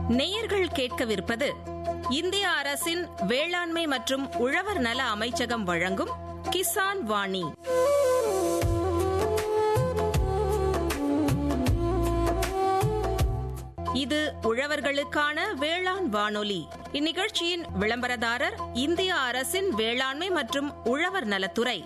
நேயர்கள் கேட்கவிருப்பது இந்திய அரசின் வேளாண்மை மற்றும் உழவர் நல அமைச்சகம் வழங்கும் கிசான் வாணி. இது உழவர்களுக்கான வேளாண் வானொலி. இந்நிகழ்ச்சியின் விளம்பரதாரர் இந்திய அரசின் வேளாண்மை மற்றும் உழவர் நலத்துறை.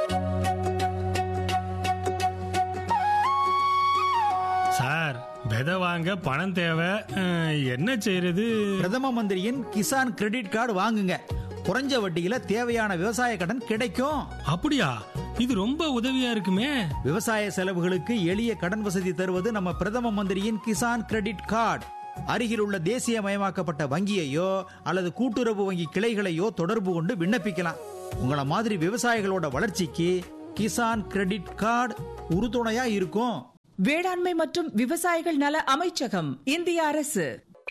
சார், விதை வாங்க பணம் தேவை, என்ன செய்யறது? பிரதம மந்திரியின் கிசான் கிரெடிட் கார்டு வாங்குங்க. குறைஞ்ச வட்டியில தேவையான விவசாய கடன் கிடைக்கும். அப்படியா? இது ரொம்ப உதவியா இருக்குமே. விவசாய செலவுகளுக்கு எளிய கடன் வசதி தருவது நம்ம பிரதம மந்திரியின் கிசான் கிரெடிட் கார்டு. அருகில் உள்ள தேசியமயமாக்கப்பட்ட வங்கியையோ அல்லது கூட்டுறவு வங்கி கிளைகளையோ தொடர்பு கொண்டு விண்ணப்பிக்கலாம். உங்கள மாதிரி விவசாயிகளோட வளர்ச்சிக்கு கிசான் கிரெடிட் கார்டு உறுதுணையா இருக்கும். வேளாண்மை மற்றும் விவசாயிகள் நல அமைச்சகம், இந்திய அரசு.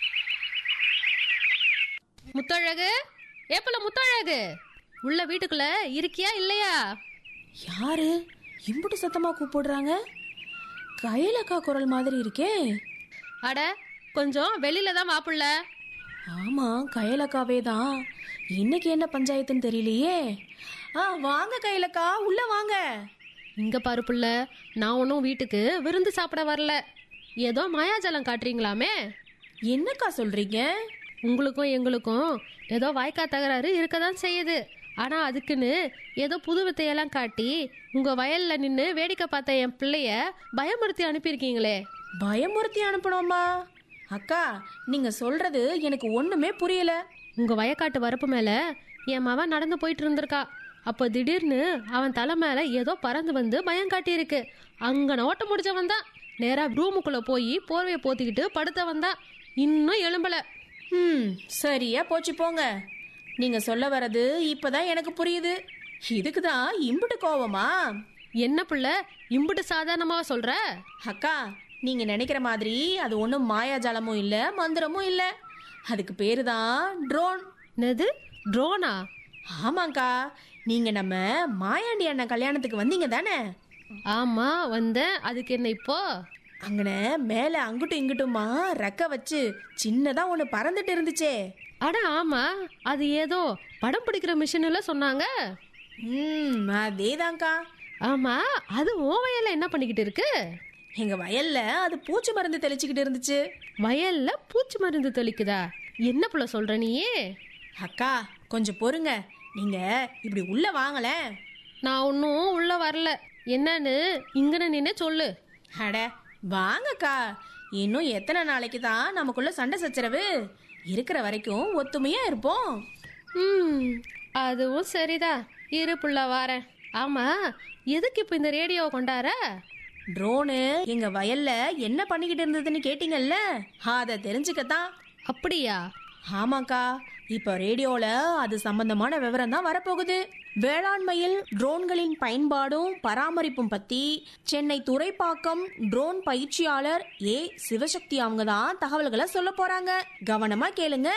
முத்தழகு, ஏப்பல முத்தழகு, உள்ள வீட்டுக்குள்ள இருக்கியா இல்லையா? யாரு இம்புட்டு சத்தமா கூப்பிடுறாங்க? கையிலக்கா குரல் மாதிரி இருக்கே. அட, கொஞ்சம் வெளியில தான் வாப்புள்ள. ஆமா, கையிலக்காவே தான். இன்னைக்கு என்ன பஞ்சாயத்துன்னு தெரியலையே. வாங்க கையிலக்கா, உள்ள வாங்க. இங்க பாரு புள்ள, நான் ஒன்னும் வீட்டுக்கு விருந்து சாப்பிட வரல. ஏதோ மாயாஜலம் காட்டுறீங்களாமே. என்னக்கா சொல்றீங்க? உங்களுக்கும் எங்களுக்கும் ஏதோ வாய்க்கா தகராறு இருக்கதான் செய்யுது. ஆனா அதுக்குன்னு ஏதோ புது வித்தையெல்லாம் காட்டி உங்க வயல்ல நின்று வேடிக்கை பார்த்த என் பிள்ளைய பயமுறுத்தி அனுப்பியிருக்கீங்களே. பயமுறுத்தி அனுப்பணுமா? அக்கா, நீங்க சொல்றது எனக்கு ஒண்ணுமே புரியல. உங்க வயக்காட்டு வரப்பு மேல என் மவன் நடந்து போயிட்டு இருந்திருக்கா. அப்போ திடீர்னு அவன் தலை மேல ஏதோ பறந்து வந்து பயம் காட்டியிருக்கு. அங்கன ஓட்ட முடிச்சவன் தான் நேரா ரூமுக்குள்ள போய் போர்வையை போத்திக்கிட்டு படுத்தவன் தான். இன்னும் எழும்பல. சரியா போச்சு போங்க. நீங்க சொல்ல வர்றது இப்பதான் எனக்கு புரியுது. இதுக்குதான் இம்புட்டு கோவமா? என்ன புள்ள இம்புட்டு சாதாரணமா சொல்ற? அக்கா, நீங்க நினைக்கிற மாதிரி அது ஒன்றும் மாயாஜாலமும் இல்ல, மந்திரமும் இல்ல. அதுக்கு பேரு தான் ட்ரோன். என்னது, ட்ரோனா? ஆமாக்கா, நீங்க நம்ம மாயாண்டி அண்ணன் கல்யாணத்துக்கு வந்தீங்க தானே? ஆமா, வந்தேன். அதுக்கு என்ன இப்போ? அங்கன மேல அங்கிட்டும் இங்கிட்டுமா ரெக்க வச்சு சின்னதா ஒண்ணு பறந்துட்டு இருந்துச்சே. அட ஆமா, அது ஏதோ படம் பிடிக்கிற மிஷின்ல சொன்னாங்க. அதேதான்க்கா. ஆமா, அது ஓ வயல்ல என்ன பண்ணிக்கிட்டு இருக்கு? எங்க வயல்ல அது பூச்சி மருந்து தெளிச்சுக்கிட்டு இருந்துச்சு. வயல்ல பூச்சி மருந்து தெளிக்குதா? என்ன புள்ள சொல்ற நீயே? அக்கா, கொஞ்சம் பொறுங்க. நீங்க இப்படி உள்ள வாங்கல. நான் ஒன்னும் உள்ள வரல. என்னன்னு இங்கன நின்னு சொல்லு. அட வாங்கக்கா, இன்னும் எத்தனை நாளைக்கு தான் நமக்குள்ள சண்டை சச்சரவு? இருக்கிற வரைக்கும் ஒத்துமையா இருப்போம். அதுவும் சரிதா. இரு புள்ள வாரேன். ஆமா, எதுக்கு இப்ப இந்த ரேடியோவை கொண்டார? ட்ரோனு எங்க வயல்ல என்ன பண்ணிக்கிட்டு இருந்ததுன்னு கேட்டீங்கல்ல, அத தெரிஞ்சுக்கத்தான். அப்படியா? ஆமாக்கா, இப்ப ரேடியோல அது சம்பந்தமான விவரம் தான் வரப்போகுது. வேளாண்மையில் ட்ரோன்களின் பயன்பாடும் பராமரிப்பும் பத்தி சென்னை துறைப்பாக்கம் ட்ரோன் பயிற்சியாளர் சிவசக்தி அவங்க தான் தகவல்களை சொல்ல போறாங்க. கவனமா கேளுங்க.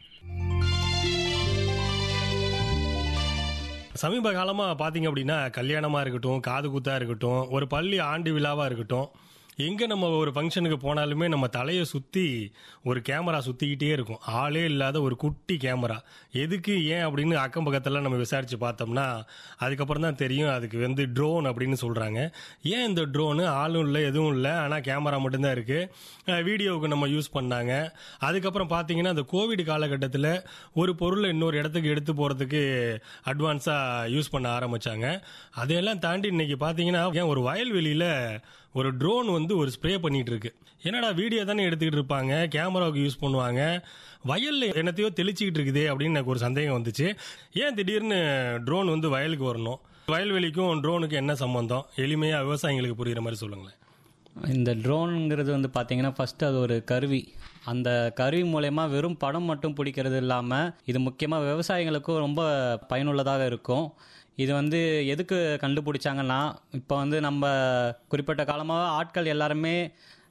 சமீப காலமா பாத்தீங்க அப்படின்னா, கல்யாணமா இருக்கட்டும், காது குத்தா இருக்கட்டும், ஒரு பள்ளி ஆண்டு விழாவா இருக்கட்டும், எங்க நம்ம ஒரு ஃபங்க்ஷனுக்கு போனாலுமே நம்ம தலையை சுத்தி ஒரு கேமரா சுத்திக்கிட்டே இருக்கும். ஆளே இல்லாத ஒரு குட்டி கேமரா. எதுக்கு, ஏன் அப்படின்னு அக்கம் பக்கத்துல நம்ம விசாரிச்சு பார்த்தோம்னா அதுக்கப்புறம் தான் தெரியும் அதுக்கு வந்து ட்ரோன் அப்படின்னு சொல்றாங்க. ஏன் இந்த ட்ரோனு? ஆளும் இல்லை, எதுவும் இல்லை, ஆனா கேமரா மட்டும்தான் இருக்கு. வீடியோவுக்கு நம்ம யூஸ் பண்ணாங்க. அதுக்கப்புறம் பாத்தீங்கன்னா அந்த கோவிட் காலகட்டத்தில் ஒரு பொருளை இன்னொரு இடத்துக்கு எடுத்து போறதுக்கு அட்வான்ஸா யூஸ் பண்ண ஆரம்பிச்சாங்க. அதையெல்லாம் தாண்டி இன்னைக்கு பாத்தீங்கன்னா ஒரு வயல்வெளியில ஒரு ட்ரோன் வந்து ஒரு ஸ்ப்ரே பண்ணிட்டு இருக்கு. என்னடா, வீடியோ தானே எடுத்துக்கிட்டு இருப்பாங்க, கேமராவுக்கு யூஸ் பண்ணுவாங்க, வயல்ல என்னத்தையோ தெளிச்சுக்கிட்டு இருக்குதே அப்படின்னு எனக்கு ஒரு சந்தேகம் வந்துச்சு. ஏன் திடீர்னு ட்ரோன் வந்து வயலுக்கு வரணும்? வயல்வெளிக்கும் ட்ரோனுக்கு என்ன சம்பந்தம்? எளிமையா விவசாயிகளுக்கு புரியுற மாதிரி சொல்லுங்களேன். இந்த ட்ரோனுங்கிறது வந்து பார்த்தீங்கன்னா ஃபஸ்ட்டு அது ஒரு கருவி. அந்த கருவி மூலயமா வெறும் படம் மட்டும் பிடிக்கிறது இல்லாமல் இது முக்கியமாக விவசாயிகளுக்கும் ரொம்ப பயனுள்ளதாக இருக்கும். இது வந்து எதுக்கு கண்டுபிடிச்சாங்கன்னா, இப்போ வந்து நம்ம குறிப்பிட்ட காலமாக ஆட்கள் எல்லாருமே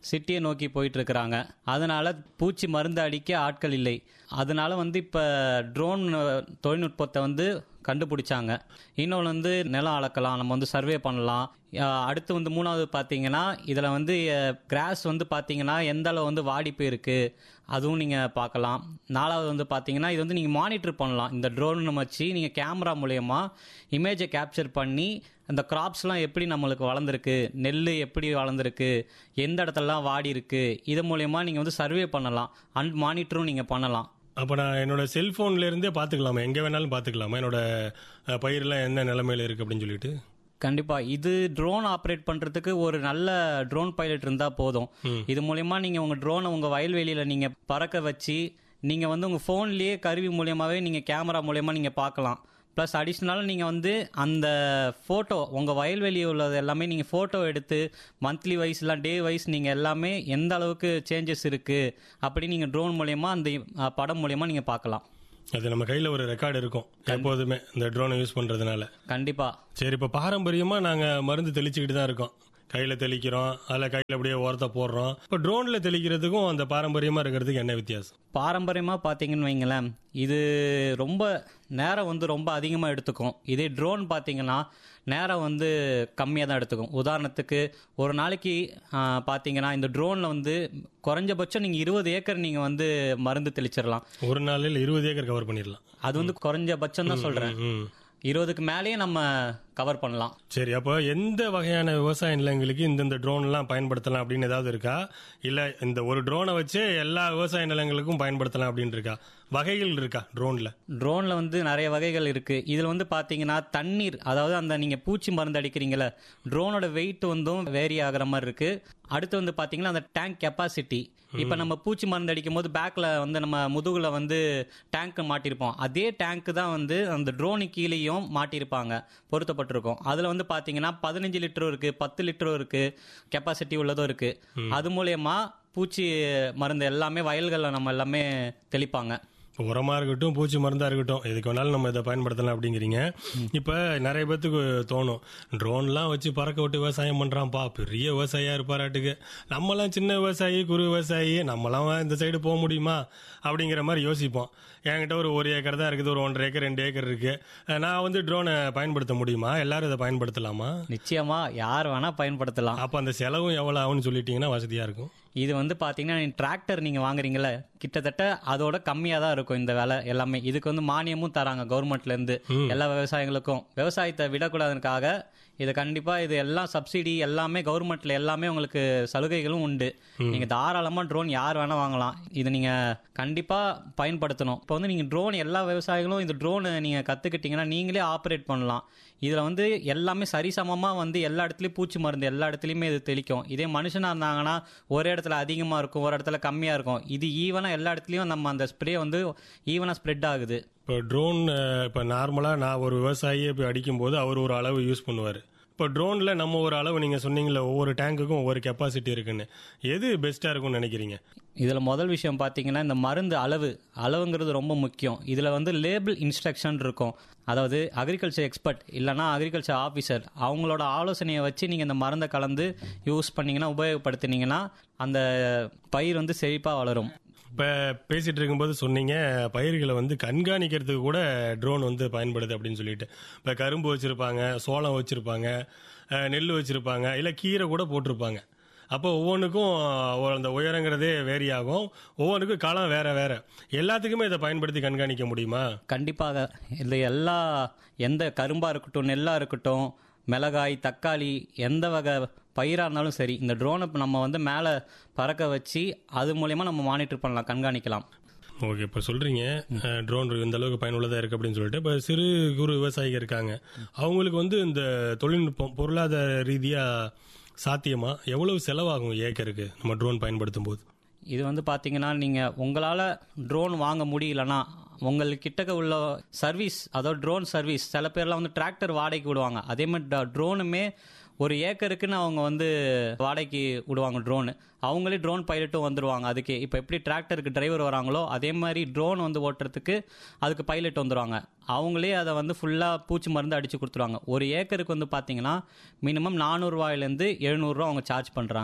சிட்டியை நோக்கி போயிட்டு இருக்கிறாங்க. அதனால பூச்சி மருந்து அடிக்க ஆட்கள் இல்லை. அதனால வந்து இப்போ ட்ரோன் தொழில்நுட்பத்தை வந்து கண்டுபிடிச்சாங்க. இன்னொன்று வந்து நிலம் அளக்கலாம், நம்ம வந்து சர்வே பண்ணலாம். அடுத்து வந்து மூணாவது பார்த்தீங்கன்னா இதில் வந்து கிராஸ் வந்து பார்த்தீங்கன்னா எந்த அளவு வந்து வாடி போயிருக்கு அதுவும் நீங்கள் பார்க்கலாம். நாலாவது வந்து பார்த்தீங்கன்னா இது வந்து நீங்கள் மானிட்டர் பண்ணலாம். இந்த ட்ரோன் வச்சு நீங்கள் கேமரா மூலயமா இமேஜை கேப்சர் பண்ணி அந்த கிராப்ஸ்லாம் எப்படி நம்மளுக்கு வளர்ந்துருக்கு, நெல் எப்படி வளர்ந்துருக்கு, எந்த இடத்துலலாம் வாடி இருக்கு, இது மூலயமா நீங்கள் வந்து சர்வே பண்ணலாம். அண்ட் மானிட்டரும் நீங்கள் பண்ணலாம். அப்போ நான் என்னோட செல்ஃபோன்ல இருந்தே பார்த்துக்கலாமா, எங்கே வேணாலும் பார்த்துக்கலாமா என்னோட பயிரெலாம் என்ன நிலைமையில இருக்குது அப்படின்னு சொல்லிட்டு? கண்டிப்பாக. இது ட்ரோன் ஆப்ரேட் பண்ணுறதுக்கு ஒரு நல்ல ட்ரோன் பைலட் இருந்தால் போதும். இது மூலயமா நீங்கள் உங்கள் ட்ரோனை உங்கள் வயல்வெளியில் நீங்கள் பறக்க வச்சு நீங்கள் வந்து உங்கள் ஃபோன்லேயே கருவி மூலியமாகவே நீங்கள் கேமரா மூலயமா நீங்கள் பார்க்கலாம். ப்ளஸ் அடிஷ்னலாக நீங்கள் வந்து அந்த ஃபோட்டோ உங்கள் வயல்வெளியில் உள்ளது எல்லாமே நீங்கள் ஃபோட்டோ எடுத்து மந்த்லி வைஸ் இல்லை டே வைஸ் நீங்கள் எல்லாமே எந்த அளவுக்கு சேஞ்சஸ் இருக்குது அப்படி நீங்கள் ட்ரோன் மூலயமா அந்த படம் மூலயமா நீங்கள் பார்க்கலாம். அது நம்ம கையில் ஒரு ரெக்கார்டு இருக்கும் எப்போதுமே இந்த ட்ரோனை யூஸ் பண்ணுறதுனால. கண்டிப்பாக. சரி, இப்போ பாரம்பரியமாக நாங்கள் மருந்து தெளிச்சுக்கிட்டு தான் இருக்கோம். கையில் தெளிக்கிறோம், அதில் கையில் அப்படியே ஓரத்தை போடுறோம். இப்போ ட்ரோனில் தெளிக்கிறதுக்கும் அந்த பாரம்பரியமாக இருக்கிறதுக்கு என்ன வித்தியாசம்? பாரம்பரியமாக பார்த்தீங்கன்னு வைங்களேன், இது ரொம்ப நேரம் வந்து ரொம்ப அதிகமாக எடுத்துக்கும். இதே ட்ரோன் பார்த்தீங்கன்னா நேரம் வந்து கம்மியாக தான் எடுத்துக்கும். உதாரணத்துக்கு ஒரு நாளைக்கு பார்த்தீங்கன்னா இந்த ட்ரோனில் வந்து குறைஞ்சபட்சம் நீங்கள் 20 ஏக்கர் நீங்கள் வந்து மருந்து தெளிச்சிடலாம். ஒரு நாளில் 20 ஏக்கர் கவர் பண்ணிடலாம். அது வந்து குறைஞ்சபட்சம் தான் சொல்கிறேன். 20க்கு மேலேயே நம்ம கவர் பண்ணலாம். சரி, அப்போ எந்த வகையான விவசாய நிலங்களுக்கு இந்த ட்ரோன்லாம் பயன்படுத்தலாம் அப்படின்னு ஏதாவது இருக்கா? இல்லை இந்த ஒரு ட்ரோனை வச்சு எல்லா விவசாய நிலங்களுக்கும் பயன்படுத்தலாம் அப்படின்னு இருக்கா? வகைகள் இருக்கா ட்ரோனில்? ட்ரோனில் வந்து நிறைய வகைகள் இருக்குது. இதில் வந்து பார்த்தீங்கன்னா தண்ணீர், அதாவது அந்த நீங்கள் பூச்சி மருந்து அடிக்கிறீங்களே, ட்ரோனோட வெயிட் வந்தும் வேரி ஆகிற மாதிரி இருக்குது. அடுத்து வந்து பார்த்தீங்கன்னா அந்த டேங்க் கெப்பாசிட்டி. இப்போ நம்ம பூச்சி மருந்து அடிக்கும் போது பேக்கில் வந்து நம்ம முதுகில் வந்து டேங்க் மாட்டியிருப்போம். அதே டேங்க் தான் வந்து அந்த ட்ரோனு கீழேயும் மாட்டியிருப்பாங்க, பொருத்தப்பட்டிருக்கும். அதில் வந்து பார்த்தீங்கன்னா 15 லிட்டரும் இருக்குது, 10 லிட்டரும் இருக்குது, கெப்பாசிட்டி உள்ளதும் இருக்குது. அது மூலயமா பூச்சி மருந்து எல்லாமே வயல்களில் நம்ம எல்லாமே தெளிப்பாங்க. உரமாக இருக்கட்டும், பூச்சி மருந்தாக இருக்கட்டும், எதுக்கு வேணாலும் நம்ம இதை பயன்படுத்தலாம் அப்படிங்கிறீங்க. இப்போ நிறைய பேத்துக்கு தோணும், ட்ரோன்லாம் வச்சு பறக்க விட்டு விவசாயம் பண்ணுறான்ப்பா, பெரிய விவசாயியாக இருப்பாராட்டுக்கு, நம்மளாம் சின்ன விவசாயி, குறு விவசாயி, நம்மளாம் இந்த சைடு போக முடியுமா அப்படிங்கிற மாதிரி யோசிப்போம். என்கிட்ட ஒரு ஏக்கர் தான் இருக்குது, ஒரு 1.5 ஏக்கர் 2 ஏக்கர் இருக்குது, நான் வந்து ட்ரோனை பயன்படுத்த முடியுமா? எல்லாரும் இதை பயன்படுத்தலாமா? நிச்சயமா, யார் வேணால் பயன்படுத்தலாம். அப்போ அந்த செலவும் எவ்வளோ ஆகும்னு சொல்லிட்டீங்கன்னா வசதியாக இருக்கும். இது வந்து பார்த்தீங்கன்னா டிராக்டர் நீங்கள் வாங்குறீங்களே, கிட்டத்தட்ட அதோட கம்மியாக தான் இருக்கும் இந்த வேலை எல்லாமே. இதுக்கு வந்து மானியமும் தராங்க கவர்மெண்ட்லேருந்து எல்லா விவசாயிகளுக்கும். விவசாயத்தை விடக்கூடாதுக்காக இது கண்டிப்பாக இது எல்லாம் சப்சிடி எல்லாமே கவர்மெண்ட்ல எல்லாமே உங்களுக்கு சலுகைகளும் உண்டு. நீங்கள் தாராளமாக ட்ரோன் யார் வேணால் வாங்கலாம். இதை நீங்கள் கண்டிப்பாக பயன்படுத்தணும். இப்போ வந்து நீங்கள் ட்ரோன் எல்லா விவசாயிகளும் இந்த ட்ரோனை நீங்கள் கற்றுக்கிட்டீங்கன்னா நீங்களே ஆப்ரேட் பண்ணலாம். இதில் வந்து எல்லாமே சரிசமமாக வந்து எல்லா இடத்துலையும் பூச்சி மருந்து எல்லா இடத்துலையுமே இது தெளிக்கும். இதே மனுஷனாக இருந்தாங்கன்னா ஒரு இடத்துல அதிகமாக இருக்கும், ஒரு இடத்துல கம்மியாக இருக்கும். இது ஈவனாக எல்லா இடத்துலையும் நம்ம அந்த ஸ்ப்ரே வந்து ஈவனாக ஸ்ப்ரெட் ஆகுது. இப்போ ட்ரோன் இப்போ நார்மலாக நான் ஒரு விவசாயியை இப்போ அடிக்கும்போது அவர் ஒரு அளவு யூஸ் பண்ணுவார். இப்போ ட்ரோனில் நம்ம ஒரு அளவு, நீங்கள் சொன்னீங்களே ஒவ்வொரு டேங்குக்கும் ஒவ்வொரு கெப்பாசிட்டி இருக்குன்னு, எது பெஸ்ட்டாக இருக்கும்னு நினைக்கிறீங்க? இதில் முதல் விஷயம் பார்த்தீங்கன்னா இந்த மருந்து அளவுங்கிறது ரொம்ப முக்கியம். இதில் வந்து லேபிள் இன்ஸ்ட்ரக்ஷன் இருக்கும். அதாவது அக்ரிகல்ச்சர் எக்ஸ்பர்ட் இல்லைனா அக்ரிகல்ச்சர் ஆஃபீஸர் அவங்களோட ஆலோசனையை வச்சு நீங்கள் இந்த மருந்தை கலந்து யூஸ் பண்ணிங்கன்னா, உபயோகப்படுத்தினீங்கன்னா அந்த பயிர் வந்து செழிப்பாக வளரும். இப்போ பேசிகிட்டு இருக்கும்போது சொன்னீங்க பயிர்களை வந்து கண்காணிக்கிறதுக்கு கூட ட்ரோன் வந்து பயன்படுது அப்படின்னு சொல்லிட்டு. இப்போ கரும்பு வச்சுருப்பாங்க, சோளம் வச்சுருப்பாங்க, நெல் வச்சுருப்பாங்க, இல்லை கீரை கூட போட்டிருப்பாங்க. அப்போ ஒவ்வொன்றுக்கும் அந்த உயரங்கிறதே வேரி ஆகும், ஒவ்வொன்றுக்கும் களம் வேற வேற. எல்லாத்துக்குமே இதை பயன்படுத்தி கண்காணிக்க முடியுமா? கண்டிப்பாக. இல்லை எல்லா எந்த கரும்பாக இருக்கட்டும், நெல்லாக இருக்கட்டும், மிளகாய், தக்காளி, எந்த வகை பயிராக இருந்தாலும் சரி, இந்த ட்ரோனை நம்ம வந்து மேலே பறக்க வச்சு அது மூலயமா நம்ம மானிட்டர் பண்ணலாம், கண்காணிக்கலாம். ஓகே, இப்போ சொல்கிறீங்க ட்ரோன் இந்த அளவுக்கு பயனுள்ளதாக இருக்குது அப்படின்னு சொல்லிட்டு. இப்போ சிறு குறு விவசாயிகள் இருக்காங்க, அவங்களுக்கு வந்து இந்த தொழில்நுட்பம் பொருளாதார ரீதியாக சாத்தியமா? எவ்வளவு செலவாகும் ஏக்கருக்கு நம்ம ட்ரோன் பயன்படுத்தும் போது? இது வந்து பார்த்தீங்கன்னா நீங்கள் உங்களால் ட்ரோன் வாங்க முடியலன்னா உங்கள்கிட்ட உள்ள சர்வீஸ், அதாவது ட்ரோன் சர்வீஸ், சில பேர்லாம் வந்து டிராக்டர் வாடகைக்கு விடுவாங்க. அதே மாதிரி ட்ரோனுமே ஒரு ஏக்கருக்குன்னு அவங்க வந்து வாடகைக்கு விடுவாங்க ட்ரோனு. அவங்களே ட்ரோன் பைலட்டும் வந்துடுவாங்க அதுக்கு. இப்போ எப்படி டிராக்டருக்கு டிரைவர் வராங்களோ அதே மாதிரி ட்ரோன் வந்து ஓட்டுறதுக்கு அதுக்கு பைலட் வந்துடுவாங்க. அவங்களே அதை வந்து ஃபுல்லாக பூச்சி மருந்து அடித்து கொடுத்துருவாங்க. ஒரு ஏக்கருக்கு வந்து பார்த்தீங்கன்னா மினிமம் 400 ரூபாயிலேருந்து 700 ரூபா அவங்க சார்ஜ் பண்ணுறாங்க.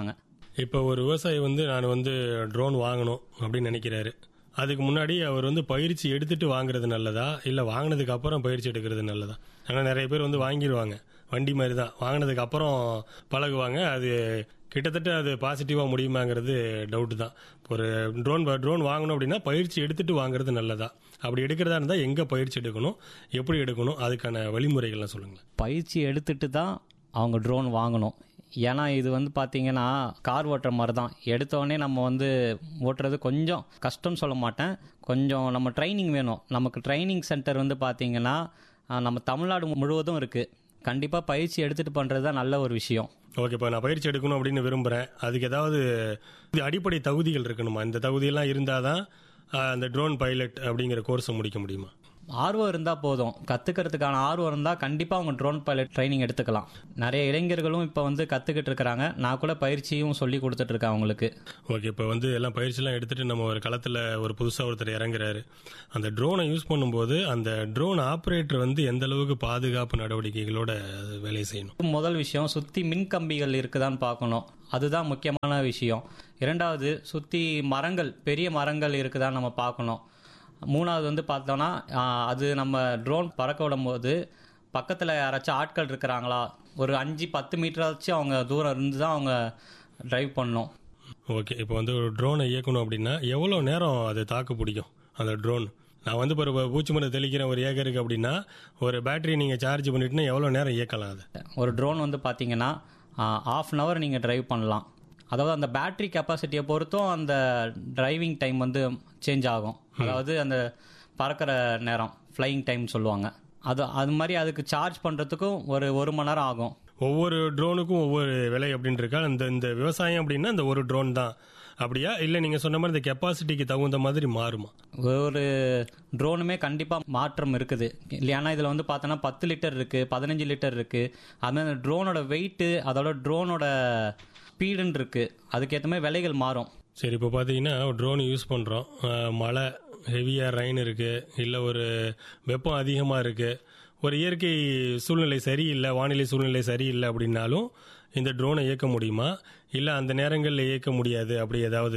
இப்போ ஒரு விவசாயி நான் ட்ரோன் வாங்கணும் அப்படின்னு நினைக்கிறாரு. அதுக்கு முன்னாடி அவர் பயிற்சி எடுத்துட்டு வாங்குறது நல்லதா, இல்லை வாங்கினதுக்கு அப்புறம் பயிற்சி எடுக்கிறது நல்லதா? ஆனால் நிறைய பேர் வாங்கிடுவாங்க, வண்டி மாதிரி தான், வாங்கினதுக்கு அப்புறம் பழகுவாங்க. அது கிட்டத்தட்ட அது பாசிட்டிவாக முடியுமாங்கிறது டவுட்டு தான். ஒரு ட்ரோன் வாங்கணும் அப்படின்னா பயிற்சி எடுத்துட்டு வாங்குறது நல்லதா? அப்படி எடுக்கிறதா இருந்தால் எங்கே பயிற்சி எடுக்கணும், எப்படி எடுக்கணும், அதுக்கான வழிமுறைகள்லாம் சொல்லுங்களேன். பயிற்சி எடுத்துட்டு தான் அவங்க ட்ரோன் வாங்கணும். ஏன்னா இது பார்த்தீங்கன்னா கார் ஓட்டுற மாதிரி தான். எடுத்தோடனே நம்ம ஓட்டுறது கொஞ்சம் கஷ்டம் சொல்ல மாட்டேன், கொஞ்சம் நம்ம ட்ரைனிங் வேணும். நமக்கு ட்ரைனிங் சென்டர் பார்த்தீங்கன்னா நம்ம தமிழ்நாடு முழுவதும் இருக்குது. கண்டிப்பாக பயிற்சி எடுத்துகிட்டு பண்ணுறது தான் நல்ல ஒரு விஷயம். ஓகே, இப்போ நான் பயிற்சி எடுக்கணும் அப்படின்னு விரும்புகிறேன். அதுக்கு ஏதாவது அடிப்படை தகுதிகள் இருக்கணுமா? இந்த தகுதியெல்லாம் இருந்தால் தான் அந்த ட்ரோன் பைலட் அப்படிங்கிற கோர்ஸை முடிக்க முடியுமா? ஆர்வம் இருந்தால் போதும், கற்றுக்கிறதுக்கான ஆர்வம் இருந்தால் கண்டிப்பாக அவங்க ட்ரோன் பைலட் ட்ரைனிங் எடுத்துக்கலாம். நிறைய இளைஞர்களும் இப்போ கற்றுக்கிட்டு இருக்கிறாங்க. நான் கூட பயிற்சியும் சொல்லி கொடுத்துட்ருக்கேன் அவங்களுக்கு. ஓகே, இப்போ எல்லாம் பயிற்சியெல்லாம் எடுத்துகிட்டு நம்ம ஒரு களத்தில் ஒரு புதுசாக ஒருத்தர் இறங்குறாரு. அந்த ட்ரோனை யூஸ் பண்ணும்போது அந்த ட்ரோன் ஆப்ரேட்டர் எந்த அளவுக்கு பாதுகாப்பு நடவடிக்கைகளோட வேலை செய்யணும்? முதல் விஷயம், சுற்றி மின்கம்பிகள் இருக்குதான்னு பார்க்கணும். அதுதான் முக்கியமான விஷயம். இரண்டாவது, சுற்றி மரங்கள், பெரிய மரங்கள் இருக்குதான்னு நம்ம பார்க்கணும். மூணாவது பார்த்தோன்னா அது நம்ம ட்ரோன் பறக்க விடும் போது பக்கத்தில் யாராச்சும் ஆட்கள் இருக்கிறாங்களா, ஒரு 5-10 மீட்டராச்சும் அவங்க தூரம் இருந்து தான் அவங்க டிரைவ் பண்ணணும். ஓகே, இப்போ ஒரு ட்ரோனை இயக்கணும் அப்படின்னா எவ்வளோ நேரம் அது தாக்கு பிடிக்கும் அந்த ட்ரோன்? நான் இப்போ ஒரு பூச்சி மருந்து தெளிக்கிறேன் ஒரு ஏக்கருக்கு அப்படின்னா ஒரு பேட்டரி நீங்கள் சார்ஜ் பண்ணிட்டுனா எவ்வளோ நேரம் இயக்கலாம் அது? ஒரு ட்ரோன் பார்த்தீங்கன்னா 1/2 hour நீங்கள் டிரைவ் பண்ணலாம். அதாவது அந்த பேட்டரி கெப்பாசிட்டியை பொறுத்தும் அந்த டிரைவிங் டைம் சேஞ்ச் ஆகும். அதாவது அந்த பறக்கிற நேரம், ஃப்ளையிங் டைம் சொல்லுவாங்க. அது மாதிரி அதுக்கு சார்ஜ் பண்ணுறதுக்கும் ஒரு மணி நேரம் ஆகும். ஒவ்வொரு ட்ரோனுக்கும் ஒவ்வொரு விலை அப்படின்னு இருக்கா? இந்த விவசாயம் அப்படின்னா இந்த ஒரு ட்ரோன் தான் அப்படியா, இல்லை நீங்கள் சொன்ன மாதிரி இந்த கெப்பாசிட்டிக்கு தகுந்த மாதிரி மாறுமா? ஒரு ட்ரோனுமே கண்டிப்பாக மாற்றம் இருக்குது இல்லையானா இதில் பார்த்தோன்னா 10 லிட்டர் இருக்குது, 15 லிட்டர் இருக்குது. அதுமாதிரி அந்த ட்ரோனோட வெயிட்டு, அதோட ட்ரோனோட ஸ்பீடுன்னு இருக்குது, அதுக்கேற்ற மாதிரி விலைகள் மாறும். சரி, இப்போ பார்த்தீங்கன்னா ட்ரோன் யூஸ் பண்ணுறோம், மழை ஹெவியாக ரெயின் இருக்குது, இல்லை ஒரு வெப்பம் அதிகமாக இருக்குது, ஒரு இயற்கை சூழ்நிலை சரியில்லை, வானிலை சூழ்நிலை சரியில்லை அப்படின்னாலும் இந்த ட்ரோனை இயக்க முடியுமா, இல்லை அந்த நேரங்களில் இயக்க முடியாது, அப்படி ஏதாவது?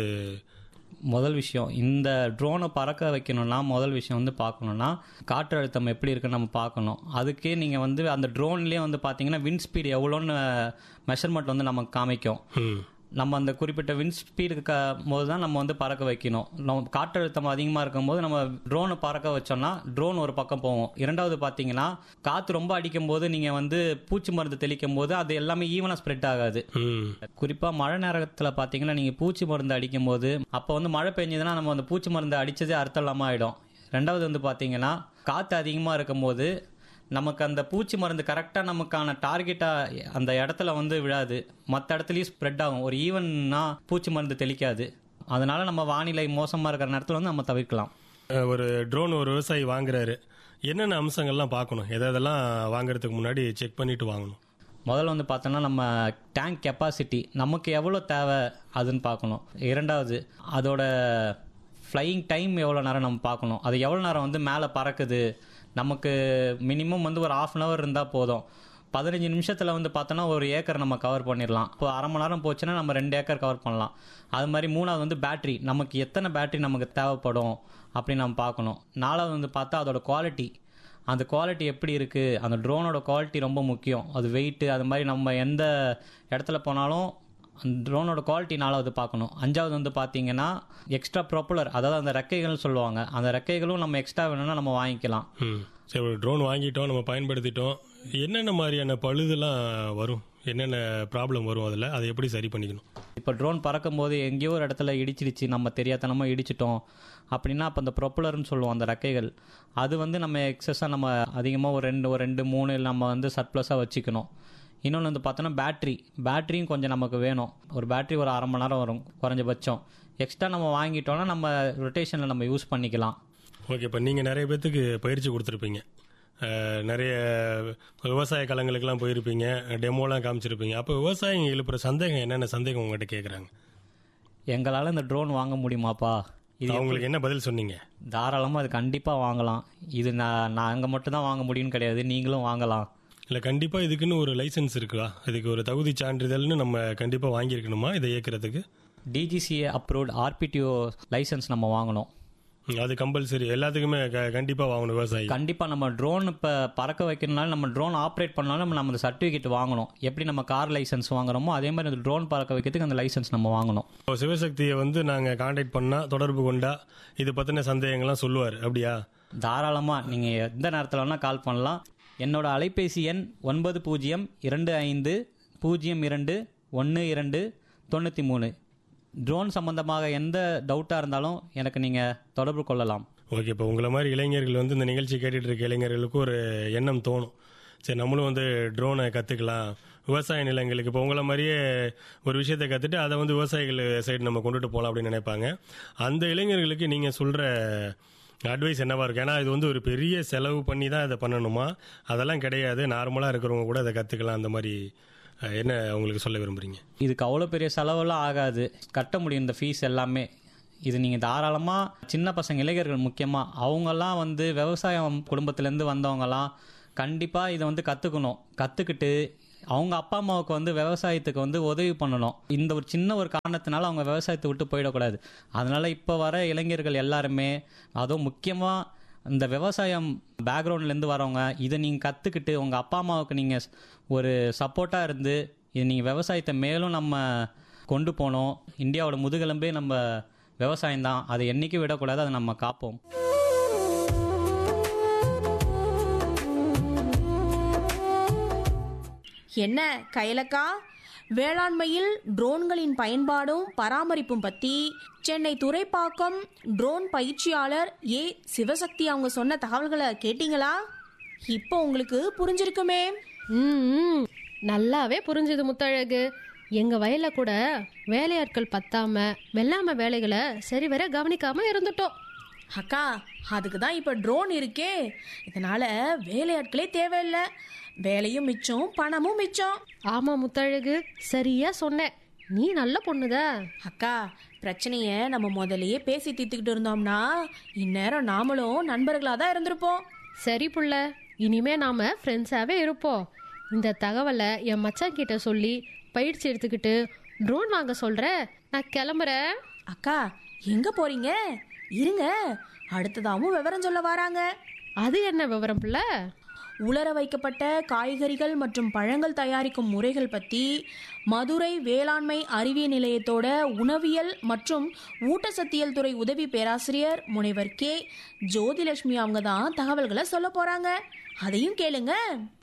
முதல் விஷயம், இந்த ட்ரோனை பறக்க வைக்கணும்னா முதல் விஷயம் பார்க்கணுன்னா காற்று அழுத்தம் எப்படி இருக்குன்னு நம்ம பார்க்கணும். அதுக்கே நீங்கள் அந்த ட்ரோன்லேயே பார்த்தீங்கன்னா விண்ட் ஸ்பீடு எவ்வளோன்னு மெஷர்மெண்ட் நமக்கு காமிக்கும். நம்ம அந்த குறிப்பிட்ட விண்ட் ஸ்பீடுக்கு போது தான் நம்ம பறக்க வைக்கணும். நம்ம காற்றழுத்தம் அதிகமாக இருக்கும்போது நம்ம ட்ரோனை பறக்க வச்சோம்னா ட்ரோன் ஒரு பக்கம் போகும். இரண்டாவது பார்த்தீங்கன்னா காற்று ரொம்ப அடிக்கும் போது நீங்கள் பூச்சி மருந்து தெளிக்கும் போது அது எல்லாமே ஈவனாக ஸ்ப்ரெட் ஆகாது. குறிப்பாக மழை நேரத்தில் பார்த்தீங்கன்னா நீங்கள் பூச்சி மருந்து அடிக்கும் போது அப்போ மழை பெஞ்சதுன்னா நம்ம அந்த பூச்சி மருந்து அடித்ததே அர்த்தம் இல்லாமல் ஆகிடும். ரெண்டாவது பார்த்தீங்கன்னா காற்று அதிகமாக இருக்கும் போது நமக்கு அந்த பூச்சி மருந்து கரெக்டாக நமக்கான டார்கெட்டாக அந்த இடத்துல விழாது, மற்ற இடத்துலையும் ஸ்ப்ரெட் ஆகும். ஒரு ஈவன்னா பூச்சி மருந்து தெளிக்காது. அதனால நம்ம வானிலை மோசமாக இருக்கிற நேரத்தில் நம்ம தவிர்க்கலாம். ஒரு ட்ரோன் ஒரு விவசாயி வாங்குறாரு, என்னென்ன அம்சங்கள்லாம் பார்க்கணும், எதெல்லாம் வாங்குறதுக்கு முன்னாடி செக் பண்ணிட்டு வாங்கணும்? முதல்ல பார்த்தோன்னா நம்ம டேங்க் கெப்பாசிட்டி நமக்கு எவ்வளோ தேவை அதுன்னு பார்க்கணும். இரண்டாவது அதோட ஃப்ளையிங் டைம் எவ்வளோ நேரம் நம்ம பார்க்கணும். அது எவ்வளோ நேரம் மேலே பறக்குது. நமக்கு மினிமம் ஒரு 1/2 hour இருந்தால் போதும். 15 நிமிஷத்தில் பார்த்தோன்னா ஒரு ஏக்கர் நம்ம கவர் பண்ணிடலாம். இப்போ அரை மணி நேரம் போச்சுன்னா நம்ம 2 ஏக்கர் கவர் பண்ணலாம். அது மாதிரி மூணாவது பேட்டரி, நமக்கு எத்தனை பேட்டரி நமக்கு தேவைப்படும் அப்படின்னு நம்ம பார்க்கணும். நாலாவது பார்த்தா அதோட குவாலிட்டி, அந்த குவாலிட்டி எப்படி இருக்குது, அந்த ட்ரோனோட குவாலிட்டி ரொம்ப முக்கியம். அது வெயிட்டு, அது மாதிரி நம்ம எந்த இடத்துல போனாலும் அந்த ட்ரோனோட குவாலிட்டி நாலாவது பார்க்கணும். அஞ்சாவது பார்த்தீங்கன்னா எக்ஸ்ட்ரா ப்ரொப்பலர், அதாவது அந்த ரெக்கைகள்னு சொல்லுவாங்க, அந்த ரெக்கைகளும் நம்ம எக்ஸ்ட்ரா வேணும்னா நம்ம வாங்கிக்கலாம். சரி, ஒரு ட்ரோன் வாங்கிட்டோம், நம்ம பயன்படுத்திட்டோம், என்னென்ன மாதிரியான பழுதெல்லாம் வரும், என்னென்ன ப்ராப்ளம் வரும், அதில் அதை எப்படி சரி பண்ணிக்கணும்? இப்போ ட்ரோன் பறக்கும் போது எங்கேயோ ஒரு இடத்துல இடிச்சிடுச்சு, நம்ம தெரியாதனமாக இடிச்சிட்டோம் அப்படின்னா அப்போ அந்த ப்ரொப்பலர்னு சொல்லுவோம், அந்த ரெக்கைகள் அது நம்ம எக்ஸஸாக நம்ம அதிகமாக ஒரு 2-3 நம்ம சர்ப்ளஸாக வச்சுக்கணும். இன்னொன்று பார்த்தோன்னா பேட்டரியும் கொஞ்சம் நமக்கு வேணும். ஒரு பேட்டரி ஒரு அரை மணி நேரம் வரும் குறைஞ்சபட்சம். எக்ஸ்ட்ரா நம்ம வாங்கிட்டோன்னா நம்ம ரொட்டேஷனில் நம்ம யூஸ் பண்ணிக்கலாம். ஓகே, இப்போ நீங்கள் நிறைய பேர்த்துக்கு பயிற்சி கொடுத்துருப்பீங்க, நிறைய விவசாய களங்களுக்கெல்லாம் போயிருப்பீங்க, டெமோலாம் காமிச்சிருப்பீங்க. அப்போ விவசாயிங்க எழுப்புற சந்தேகம், என்னென்ன சந்தேகம் உங்கள்கிட்ட கேட்குறாங்க? எங்களால் இந்த ட்ரோன் வாங்க முடியுமாப்பா? இது அவங்களுக்கு என்ன பதில் சொன்னீங்க? தாராளமாக அது கண்டிப்பாக வாங்கலாம். இது நாங்கள் மட்டும்தான் வாங்க முடியும்னு கிடையாது, நீங்களும் வாங்கலாம். இல்லை கண்டிப்பாக இதுக்குன்னு ஒரு லைசன்ஸ் இருக்குதா? இதுக்கு ஒரு தகுதி சான்றிதழ்னு நம்ம கண்டிப்பாக வாங்கியிருக்கணுமா இதை இயக்கிறதுக்கு? டிஜிசிஏ அப்ரூவ்ட் ஆர்பிடிஓ லைசன்ஸ் நம்ம வாங்கணும். அது கம்பல்சரி எல்லாத்துக்குமே கண்டிப்பாக வாங்கணும். விவசாயி கண்டிப்பாக நம்ம ட்ரோன் இப்போ பறக்க வைக்கிறதுனால, நம்ம ட்ரோன் ஆப்ரேட் பண்ணாலும் நம்ம அந்த சர்டிஃபிகேட் வாங்கணும். எப்படி நம்ம கார் லைசன்ஸ் வாங்குறோமோ அதே மாதிரி அந்த ட்ரோன் பறக்க வைக்கிறதுக்கு அந்த லைசன்ஸ் நம்ம வாங்கணும். சிவசக்தியை நாங்கள் கான்டாக்ட் பண்ணால், தொடர்பு கொண்டா இது பற்றின சந்தேகங்கள்லாம் சொல்லுவார் அப்படியா? தாராளமாக நீங்கள் எந்த நேரத்தில் வேணால் கால் பண்ணலாம். என்னோட அலைபேசி எண் 9025521293. ட்ரோன் சம்பந்தமாக எந்த டவுட்டாக இருந்தாலும் எனக்கு நீங்கள் தொடர்பு கொள்ளலாம். ஓகே, இப்போ உங்களை மாதிரி இளைஞர்கள் இந்த நிகழ்ச்சி கேட்டுட்டு இருக்க இளைஞர்களுக்கு ஒரு எண்ணம் தோணும், சரி நம்மளும் ட்ரோனை கற்றுக்கலாம், விவசாய நிலங்களுக்கு இப்போ உங்களை மாதிரியே ஒரு விஷயத்தை கற்றுட்டு அதை விவசாயிகள் சைடு நம்ம கொண்டுட்டு போகலாம் அப்படின்னு நினைப்பாங்க. அந்த இளைஞர்களுக்கு நீங்கள் சொல்கிற அட்வைஸ் என்னவா இருக்கு? ஏன்னா இது ஒரு பெரிய செலவு பண்ணி தான் இதை பண்ணணுமா? அதெல்லாம் கிடையாது, நார்மலாக இருக்கிறவங்க கூட அதை கற்றுக்கலாம். அந்த மாதிரி என்ன உங்களுக்கு சொல்ல விரும்புறீங்க? இதுக்கு அவ்வளோ பெரிய செலவெல்லாம் ஆகாது, கட்ட முடியும் இந்த ஃபீஸ் எல்லாமே. இது நீங்கள் தாராளமாக சின்ன பசங்க, இளைஞர்கள் முக்கியமாக அவங்கெல்லாம் விவசாயம் குடும்பத்திலேருந்து வந்தவங்கலாம் கண்டிப்பாக இதை கற்றுக்கணும். கற்றுக்கிட்டு அவங்க அப்பா அம்மாவுக்கு விவசாயத்துக்கு உதவி பண்ணணும். இந்த ஒரு சின்ன ஒரு காரணத்தினால அவங்க விவசாயத்தை விட்டு போயிடக்கூடாது. அதனால் இப்போ வர இளைஞர்கள் எல்லாருமே, அதுவும் முக்கியமாக இந்த விவசாயம் பேக்ரவுண்ட்லேருந்து வரவங்க, இதை நீங்கள் கற்றுக்கிட்டு உங்கள் அப்பா அம்மாவுக்கு நீங்கள் ஒரு சப்போர்ட்டாக இருந்து இது நீங்கள் விவசாயத்தை மேலும் நம்ம கொண்டு போனோம். இந்தியாவோட முதுகெலும்பே நம்ம விவசாயம் தான், அதை என்றைக்கும் விடக்கூடாது, அதை நம்ம காப்போம். என்ன கைலக்கா, வேளாண்மையில் ட்ரோன்களின் பயன்பாடும் பராமரிப்பும் பற்றி சென்னை துறைப்பாக்கம் ட்ரோன் பயிற்சியாளர் ஏ சிவசக்தி அவங்க சொன்ன தகவல்களை கேட்டீங்களா? இப்போ உங்களுக்கு புரிஞ்சிருக்குமே. நல்லாவே புரிஞ்சுது முத்தழகு. எங்க வயல்ல கூட வேலையாட்கள் பத்தாம வெள்ளாம வேலைகளை சரிவர கவனிக்காம இருந்துட்டோம். அக்கா, அதுக்கு தான் இப்போ ட்ரோன் இருக்கே. இதனால வேலையாட்களே தேவையில்லை, வேலையும் மிச்சம், பணமும் மிச்சம். ஆமா முத்தழகு, சரியா சொன்ன. நீ நல்ல பொண்ணுத. அக்கா, பிரச்சனைய நம்ம முதலையே பேசி தீர்த்துக்கிட்டு இருந்தோம்னா இந்நேரம் நாமளும் நண்பர்களாக தான் இருந்திருப்போம். சரி புள்ள, இனிமே நாம ஃப்ரெண்ட்ஸாவே இருப்போம். இந்த தகவலை என் மச்சான் கிட்ட சொல்லி பயிற்சி எடுத்துக்கிட்டு ட்ரோன் வாங்க சொல்ற. நான் கிளம்புறேன். அக்கா, எங்க போறீங்க? இருங்க, அடுத்ததாவும் விவரம் சொல்ல வராங்க. அது என்ன விவரம் புள்ள? உலர வைக்கப்பட்ட காய்கறிகள் மற்றும் பழங்கள் தயாரிக்கும் முறைகள் பற்றி மதுரை வேளாண்மை அறிவியல் நிலையத்தோட உணவியல் மற்றும் ஊட்டச்சத்தியல் துறை உதவி பேராசிரியர் முனைவர் கே ஜோதிலட்சுமி அவங்க தான் தகவல்களை சொல்ல போறாங்க. அதையும் கேளுங்க.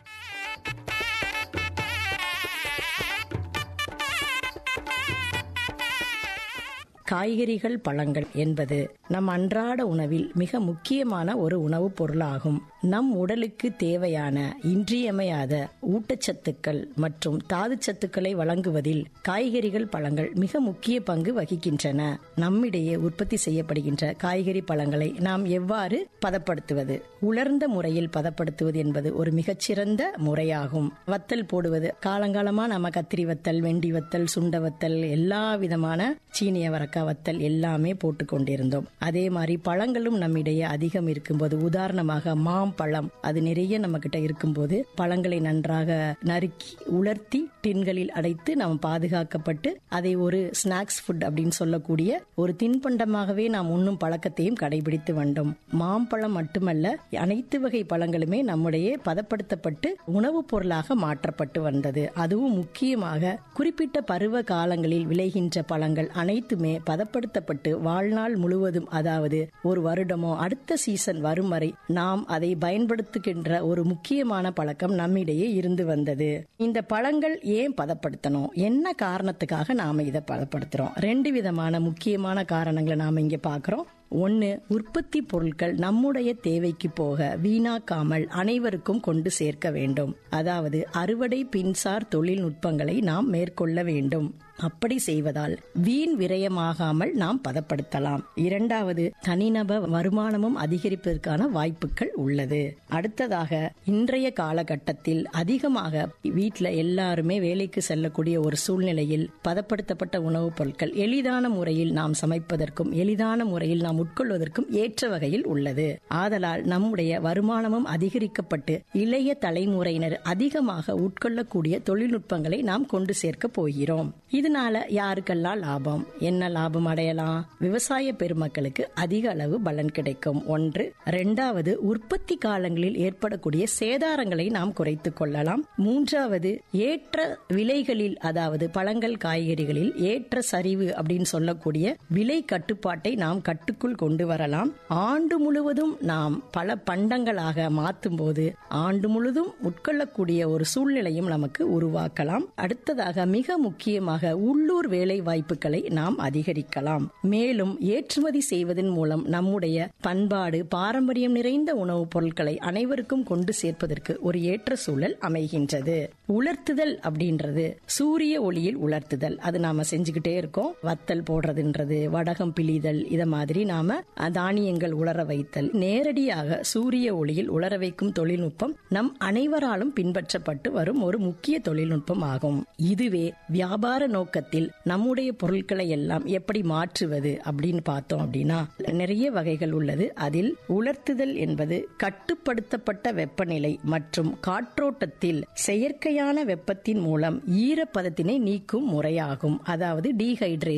காய்கறிகள், பழங்கள் என்பது நம் அன்றாட உணவில் மிக முக்கியமான ஒரு உணவுப் பொருளாகும். நம் உடலுக்கு தேவையான இன்றியமையாத ஊட்டச்சத்துக்கள் மற்றும் தாதுச்சத்துக்களை வழங்குவதில் காய்கறிகள், பழங்கள் மிக முக்கிய பங்கு வகிக்கின்றன. நம்மிடையே உற்பத்தி செய்யப்படுகின்ற காய்கறி, பழங்களை நாம் எவ்வாறு பதப்படுத்துவது? உலர்ந்த முறையில் பதப்படுத்துவது என்பது ஒரு மிகச்சிறந்த முறையாகும். வத்தல் போடுவது, காலங்காலமா நம்ம கத்திரி வத்தல், வெண்டி வத்தல், சுண்ட வத்தல், எல்லா விதமான சீனிய வரக்காய் வத்தல் எல்லாமே போட்டு கொண்டிருந்தோம். அதே மாதிரி பழங்களும் நம்மிடையே அதிகம் இருக்கும்போது, உதாரணமாக மாம்பழம், அது நிறைய நம்ம கிட்ட இருக்கும்போது பழங்களை நன்றாக நறுக்கி உலர்த்தி டின்களில் அடைத்து நாம் பாதுகாக்கப்பட்டு அதை ஒரு ஸ்நாக்ஸ் ஃபுட் அப்படின்னு சொல்லக்கூடிய ஒரு தின்பண்டமாகவே நாம் உண்ணும் பழக்கத்தையும் கடைபிடித்து வந்தோம். மாம்பழம் மட்டுமல்ல, அனைத்து வகை பழங்களுமே நம்முடைய பதப்படுத்தப்பட்டு உணவுப் பொருளாக மாற்றப்பட்டு வந்தது. அதுவும் முக்கியமாக குறிப்பிட்ட பருவ காலங்களில் விளைகின்ற பழங்கள் அனைத்துமே பதப்படுத்தப்பட்டு வாழ்நாள் முழுவதும், அதாவது ஒரு வருடமோ அடுத்த சீசன் வரும் வரை நாம் அதை பயன்படுத்துகின்ற ஒரு முக்கியமான பழக்கம் நம்மிடையே இருந்து வந்தது. இந்த பழங்கள் ஏன் பதப்படுத்தணும், என்ன காரணத்துக்காக நாம இதை பதப்படுத்துறோம்? 2 விதமான முக்கியமான காரணங்களை நாம இங்க பாக்குறோம். ஒன்னு, உற்பத்தி பொருட்கள் நம்முடைய தேவைக்கு போக வீணாக்காமல் அனைவருக்கும் கொண்டு சேர்க்க வேண்டும். அதாவது அறுவடை பின்சார் தொழில்நுட்பங்களை நாம் மேற்கொள்ள வேண்டும். அப்படி செய்வதால் வீண் விரயமாகாமல் நாம் பதப்படுத்தலாம். 2வது, தனிநபர் வருமானமும் அதிகரிப்பதற்கான வாய்ப்புகள் உள்ளது. அடுத்ததாக, இன்றைய காலகட்டத்தில் அதிகமாக வீட்டில் எல்லாருமே வேலைக்கு செல்லக்கூடிய ஒரு சூழ்நிலையில் பதப்படுத்தப்பட்ட உணவுப் பொருட்கள் எளிதான முறையில் நாம் சமைப்பதற்கும் எளிதான முறையில் நாம் உட்கொள்வதற்கும் ஏற்ற வகையில் உள்ளது. ஆதலால் நம்முடைய வருமானமும் அதிகரிக்கப்பட்டு இளைய தலைமுறையினர் அதிகமாக உட்கொள்ளக்கூடிய தொழில்நுட்பங்களை நாம் கொண்டு சேர்க்க போகிறோம். இதனால யாருக்கெல்லாம் லாபம், என்ன லாபம் அடையலாம்? விவசாய பெருமக்களுக்கு அதிக அளவு பலன் கிடைக்கும். ஒன்று. இரண்டாவது, உற்பத்தி காலங்களில் ஏற்படக்கூடிய சேதாரங்களை நாம் குறைத்துக் கொள்ளலாம். மூன்றாவது, ஏற்ற விலைகளில், அதாவது பழங்கள் காய்கறிகளில் ஏற்ற சரிவு அப்படின்னு சொல்லக்கூடிய விலை கட்டுப்பாட்டை நாம் கட்டுக்குள் கொண்டு வரலாம். ஆண்டு முழுவதும் நாம் பல பண்டங்களாக மாற்றும் போது ஆண்டு முழுவதும் உட்கொள்ளக்கூடிய ஒரு சூழ்நிலையும் நமக்கு உருவாக்கலாம். அடுத்ததாக மிக முக்கியமாக உள்ளூர் வேலை வாய்ப்புகளை நாம் அதிகரிக்கலாம். மேலும் ஏற்றுமதி செய்வதன் மூலம் நம்முடைய பண்பாடு, பாரம்பரியம் நிறைந்த உணவுப் பொருட்களை அனைவருக்கும் கொண்டு சேர்ப்பதற்கு ஒரு ஏற்ற சூழல் அமைகின்றது. உலர்த்துதல் அப்படின்றது சூரிய ஒளியில் உலர்த்துதல், அது நாம செஞ்சுக்கிட்டே இருக்கோம். வத்தல் போடுறதுன்றது, வடகம் பிழிதல், இத மாதிரி நாம தானியங்கள் உலர வைத்தல், நேரடியாக சூரிய ஒளியில் உலர வைக்கும் தொழில்நுட்பம் நம் அனைவராலும் பின்பற்றப்பட்டு வரும் ஒரு முக்கிய தொழில்நுட்பம் ஆகும். இதுவே வியாபார நோக்கத்தில் நம்முடைய பொருட்களை எல்லாம் எப்படி மாற்றுவது அப்படின்னு பார்த்தோம் அப்படின்னா நிறைய வகைகள் உள்ளது. அதில் உலர்த்துதல் என்பது கட்டுப்படுத்தப்பட்ட வெப்பநிலை மற்றும் காற்றோட்டத்தில் செயற்கையான வெப்பத்தின் மூலம் ஈரப்பதத்தினை நீக்கும் முறையாகும். அதாவது டீஹைட்ரேஷன்